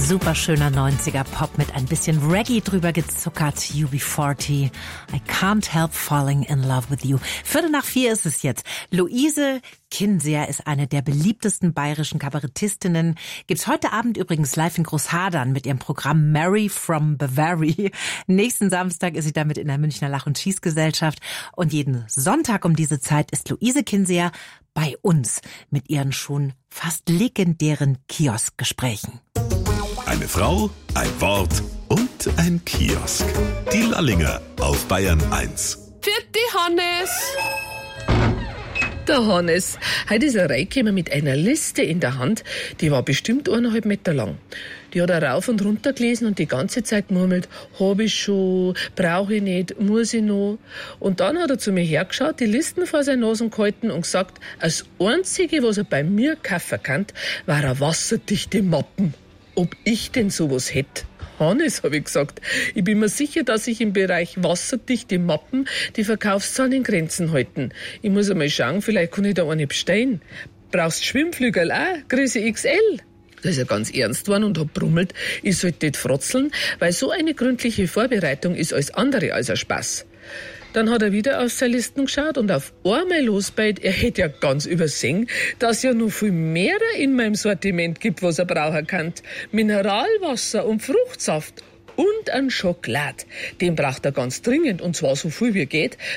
Superschöner 90er-Pop mit ein bisschen Reggae drüber gezuckert. UB40, I can't help falling in love with you. 3:45 ist es jetzt. Luise Kinseher ist eine der beliebtesten bayerischen Kabarettistinnen. Gibt's heute Abend übrigens live in Großhadern mit ihrem Programm Mary from Bavary. Nächsten Samstag ist sie damit in der Münchner Lach- und Schießgesellschaft. Und jeden Sonntag um diese Zeit ist Luise Kinseher bei uns mit ihren schon fast legendären Kioskgesprächen. Eine Frau, ein Wort und ein Kiosk. Die Lallinger auf Bayern 1. Vierte Hannes! Der Hannes, heute ist er reingekommen mit einer Liste in der Hand, die war bestimmt 1,5 Meter lang. Die hat er rauf und runter gelesen und die ganze Zeit murmelt, hab ich schon, brauche ich nicht, muss ich noch. Und dann hat er zu mir hergeschaut, die Listen vor seine Nase gehalten und gesagt, das Einzige, was er bei mir kaufen kann, war eine wasserdichte Mappen. Ob ich denn sowas hätte? Hannes, habe ich gesagt, ich bin mir sicher, dass ich im Bereich wasserdichte Mappen die Verkaufszahlen in Grenzen halten. Ich muss einmal schauen, vielleicht kann ich da eine bestellen. Brauchst Schwimmflügel auch? Größe XL? Da ist er ganz ernst geworden und hat brummelt, ich sollte nicht frotzeln, weil so eine gründliche Vorbereitung ist alles andere als ein Spaß. Dann hat er wieder auf seine Listen geschaut und auf einmal losbeit, er hätte ja ganz übersehen, dass ja noch viel mehr in meinem Sortiment gibt, was er brauchen kann. Mineralwasser und Fruchtsaft und ein Schokolad. Den braucht er ganz dringend und zwar so viel wie geht,